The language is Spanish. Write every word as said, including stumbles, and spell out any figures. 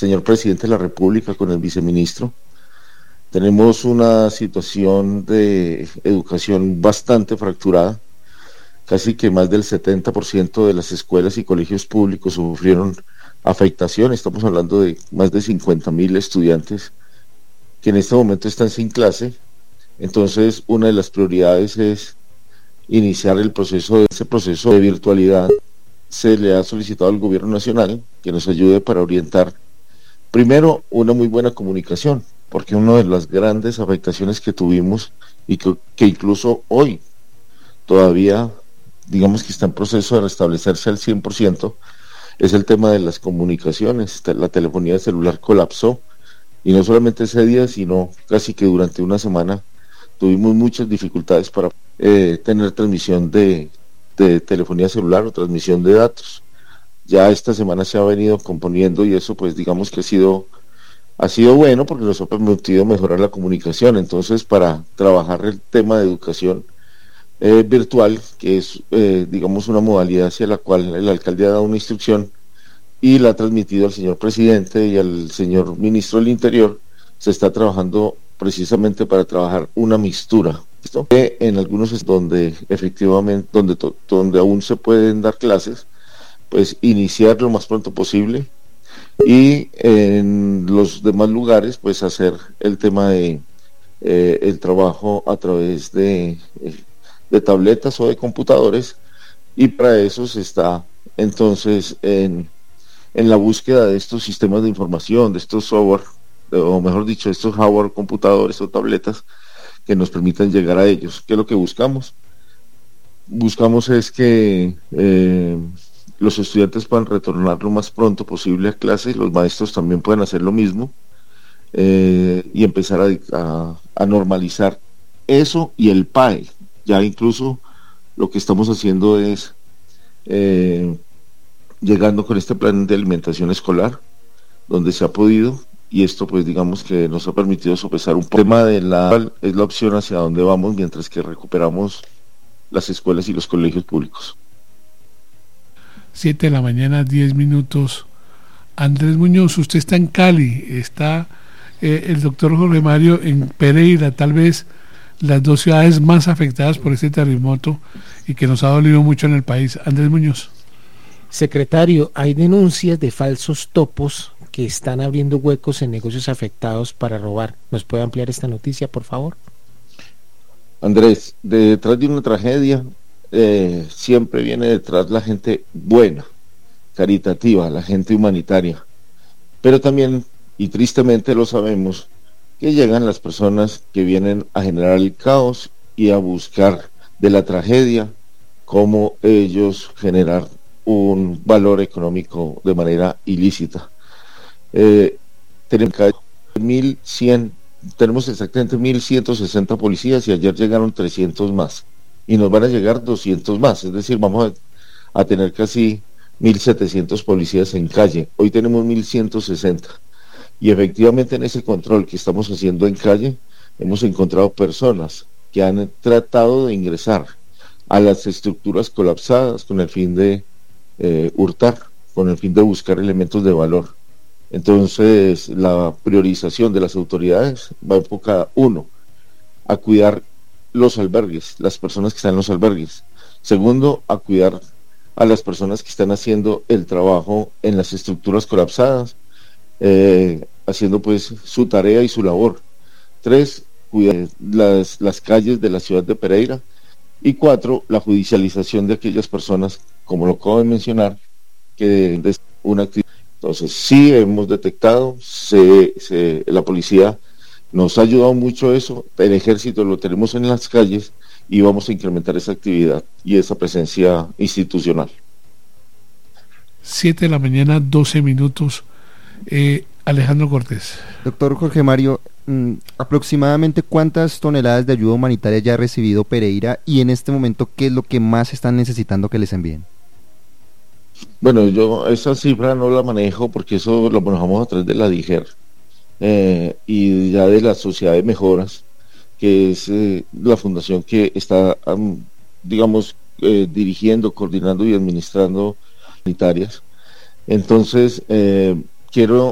señor presidente de la República con el viceministro. Tenemos una situación de educación bastante fracturada. Casi que más del setenta por ciento de las escuelas y colegios públicos sufrieron afectación. Estamos hablando de más de cincuenta mil estudiantes que en este momento están sin clase. Entonces, una de las prioridades es iniciar el proceso de ese proceso de virtualidad. Se le ha solicitado al gobierno nacional que nos ayude para orientar primero una muy buena comunicación, porque una de las grandes afectaciones que tuvimos y que, que incluso hoy todavía digamos que está en proceso de restablecerse al cien por ciento, es el tema de las comunicaciones. La telefonía celular colapsó, y no solamente ese día, sino casi que durante una semana tuvimos muchas dificultades para eh, tener transmisión de, de telefonía celular o transmisión de datos. Ya esta semana se ha venido componiendo, y eso pues digamos que ha sido ha sido bueno porque nos ha permitido mejorar la comunicación. Entonces, para trabajar el tema de educación Eh, virtual, que es eh, digamos una modalidad hacia la cual el alcalde ha dado una instrucción y la ha transmitido al señor presidente y al señor ministro del Interior, se está trabajando precisamente para trabajar una mixtura. ¿Listo? Que en algunos es donde efectivamente, donde, donde aún se pueden dar clases, pues iniciar lo más pronto posible, y en los demás lugares pues hacer el tema de eh, el trabajo a través de eh, de tabletas o de computadores, y para eso se está entonces en, en la búsqueda de estos sistemas de información, de estos software, o mejor dicho, de estos hardware, computadores o tabletas que nos permitan llegar a ellos. ¿Qué es lo que buscamos? Buscamos es que eh, los estudiantes puedan retornar lo más pronto posible a clases, los maestros también puedan hacer lo mismo, eh, y empezar a, a, a normalizar eso y el P A E. Ya incluso lo que estamos haciendo es eh, llegando con este plan de alimentación escolar, donde se ha podido, y esto pues digamos que nos ha permitido sopesar un poco. El tema de la es la opción hacia dónde vamos mientras que recuperamos las escuelas y los colegios públicos. Siete de la mañana, diez minutos. Andrés Muñoz, usted está en Cali, está eh, el doctor Jorge Mario en Pereira, tal vez las dos ciudades más afectadas por este terremoto y que nos ha dolido mucho en el país. Andrés Muñoz. Secretario, hay denuncias de falsos topos que están abriendo huecos en negocios afectados para robar. ¿Nos puede ampliar esta noticia, por favor? Andrés, detrás de una tragedia eh, siempre viene detrás la gente buena, caritativa, la gente humanitaria, pero también, y tristemente lo sabemos, que llegan las personas que vienen a generar el caos y a buscar de la tragedia cómo ellos generar un valor económico de manera ilícita. Eh, tenemos mil cien, tenemos exactamente mil ciento sesenta policías, y ayer llegaron trescientos más, y nos van a llegar doscientos más, es decir, vamos a, a tener casi mil setecientos policías en calle. Hoy tenemos mil ciento sesenta. Y efectivamente en ese control que estamos haciendo en calle, hemos encontrado personas que han tratado de ingresar a las estructuras colapsadas con el fin de eh, hurtar, con el fin de buscar elementos de valor. Entonces, la priorización de las autoridades va enfocada, uno, a cuidar los albergues, las personas que están en los albergues. Segundo, a cuidar a las personas que están haciendo el trabajo en las estructuras colapsadas, eh, haciendo pues su tarea y su labor. Tres, cuidar las, las calles de la ciudad de Pereira. Y cuatro, la judicialización de aquellas personas, como lo acabo de mencionar, que de una actividad. Entonces sí hemos detectado, se, se, la policía nos ha ayudado mucho eso, el ejército lo tenemos en las calles, y vamos a incrementar esa actividad y esa presencia institucional. Siete de la mañana, doce minutos. Eh, Alejandro Cortés. Doctor Jorge Mario, mmm, aproximadamente ¿cuántas toneladas de ayuda humanitaria ya ha recibido Pereira, y en este momento qué es lo que más están necesitando que les envíen? Bueno, yo esa cifra no la manejo porque eso lo manejamos a través de la DIGER eh, y ya de la Sociedad de Mejoras, que es eh, la fundación que está, um, digamos, eh, dirigiendo, coordinando y administrando humanitarias. Entonces, eh, quiero